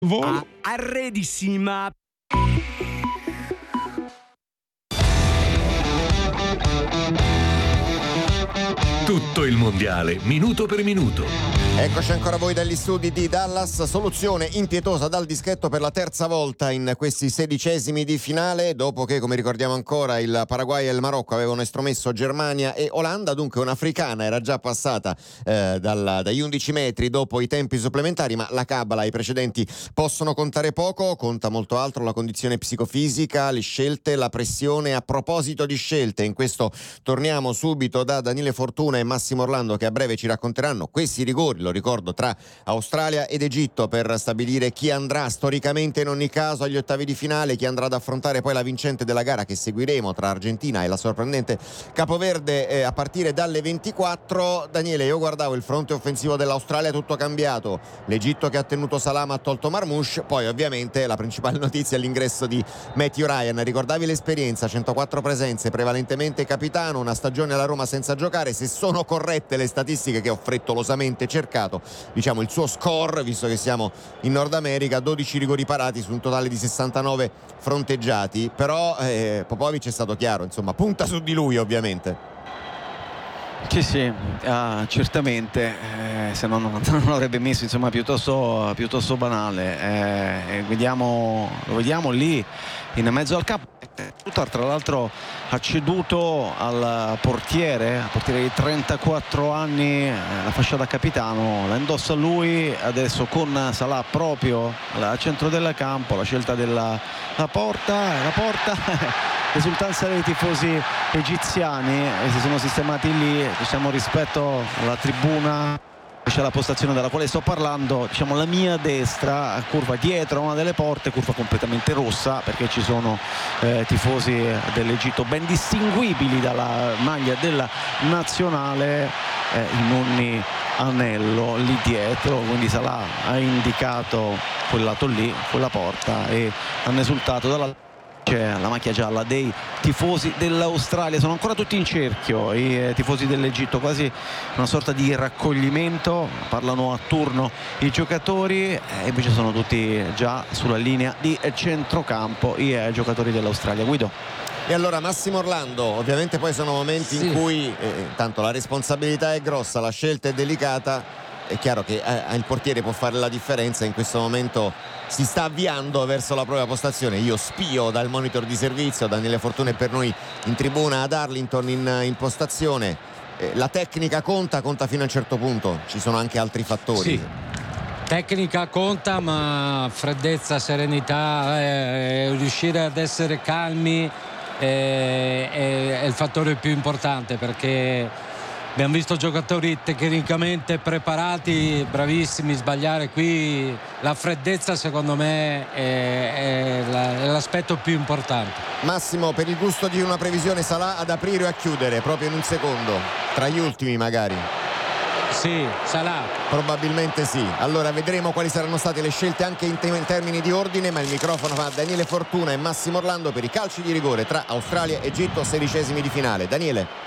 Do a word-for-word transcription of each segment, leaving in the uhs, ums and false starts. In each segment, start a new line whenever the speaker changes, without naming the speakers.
Volo.
Arredissima.
Tutto il mondiale, minuto per minuto.
Eccoci ancora voi dagli studi di Dallas. Soluzione impietosa dal dischetto per la terza volta in questi sedicesimi di finale, dopo che, come ricordiamo ancora, il Paraguay e il Marocco avevano estromesso Germania e Olanda. Dunque un'africana era già passata eh, dalla, dagli undici metri dopo i tempi supplementari, ma la cabala, i precedenti possono contare poco. Conta molto altro la condizione psicofisica, le scelte, la pressione. A proposito di scelte, in questo torniamo subito da Daniele Fortuna e Massimo Orlando, che a breve ci racconteranno questi rigori, lo ricordo, tra Australia ed Egitto, per stabilire chi andrà storicamente in ogni caso agli ottavi di finale, chi andrà ad affrontare poi la vincente della gara che seguiremo tra Argentina e la sorprendente Capoverde eh, a partire dalle ventiquattro. Daniele, io guardavo il fronte offensivo dell'Australia, tutto cambiato, l'Egitto che ha tenuto Salah ma ha tolto Marmoush, poi ovviamente la principale notizia è l'ingresso di Matthew Ryan. Ricordavi l'esperienza, centoquattro presenze, prevalentemente capitano, una stagione alla Roma senza giocare. Se sono corrette le statistiche che ho frettolosamente cercato, diciamo il suo score, visto che siamo in Nord America, dodici rigori parati su un totale di sessantanove fronteggiati, però eh, Popovic è stato chiaro, insomma punta su di lui ovviamente.
Sì, sì, ah, certamente, eh, se no non, non l'avrebbe messo, insomma, piuttosto, piuttosto banale. Eh, vediamo, lo vediamo lì in mezzo al campo. Tra l'altro ha ceduto al portiere, al portiere di trentaquattro anni, eh, la fascia da capitano, la indossa lui adesso con Salah proprio al centro del campo. La scelta della la porta, la porta esultanza dei tifosi egiziani e si sono sistemati lì, diciamo, rispetto alla tribuna. C'è la postazione della quale sto parlando, diciamo la mia destra, curva dietro a una delle porte, curva completamente rossa perché ci sono eh, tifosi dell'Egitto ben distinguibili dalla maglia della nazionale, eh, i nonni Anello lì dietro, quindi Salah ha indicato quel lato lì, quella porta, e hanno esultato dalla c'è la macchia gialla dei tifosi dell'Australia. Sono ancora tutti in cerchio i eh, tifosi dell'Egitto, quasi una sorta di raccoglimento, parlano a turno i giocatori e invece sono tutti già sulla linea di centrocampo i eh, giocatori dell'Australia. Guido.
E allora Massimo Orlando, ovviamente poi sono momenti sì. in cui eh, tanto la responsabilità è grossa, la scelta è delicata. È chiaro che eh, il portiere può fare la differenza. In questo momento si sta avviando verso la propria postazione. Io spio dal monitor di servizio, Daniele Fortuna è per noi in tribuna ad Arlington in, in postazione. Eh, la tecnica conta, conta fino a un certo punto, ci sono anche altri fattori.
Sì. Tecnica conta, ma freddezza, serenità, eh, riuscire ad essere calmi eh, è, è il fattore più importante, perché abbiamo visto giocatori tecnicamente preparati, bravissimi, sbagliare. Qui la freddezza secondo me è, è, la, è l'aspetto più importante.
Massimo, per il gusto di una previsione, Salah ad aprire o a chiudere proprio in un secondo, tra gli ultimi magari?
Sì, Salah.
Probabilmente sì. Allora vedremo quali saranno state le scelte anche in, te- in termini di ordine, ma il microfono va a Daniele Fortuna e Massimo Orlando per i calci di rigore tra Australia e Egitto, sedicesimi di finale. Daniele.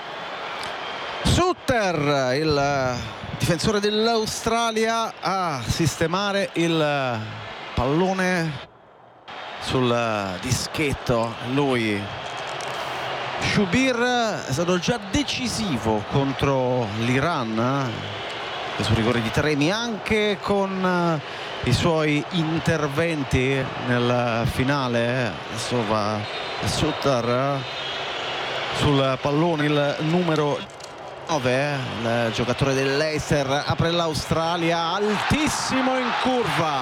Sutter, il difensore dell'Australia, a sistemare il pallone sul dischetto. Lui, Shubir, è stato già decisivo contro l'Iran sul rigore di Taremi, anche con i suoi interventi nel finale. Adesso va Sutter sul pallone, il numero nove, il giocatore dell'Leicester, apre l'Australia, altissimo in curva,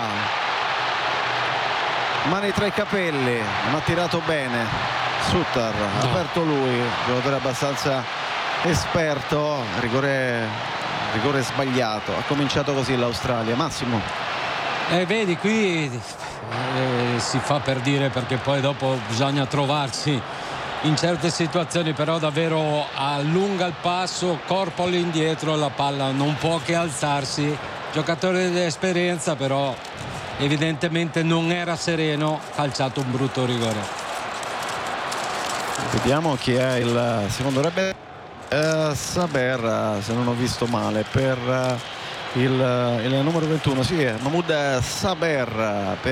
mani tra i capelli, non ha tirato bene Sutter, no. Ha aperto lui, giocatore abbastanza esperto, rigore, rigore sbagliato. Ha cominciato così l'Australia. Massimo.
Eh, vedi, qui eh, si fa per dire, perché poi dopo bisogna trovarsi in certe situazioni, però davvero allunga il passo, corpo all'indietro, la palla non può che alzarsi. Giocatore di esperienza, però evidentemente non era sereno, calciato un brutto rigore.
Vediamo chi è il secondo. Dovrebbe eh, Saber, se non ho visto male, per il, il numero ventuno, sì, Mahmoud Saber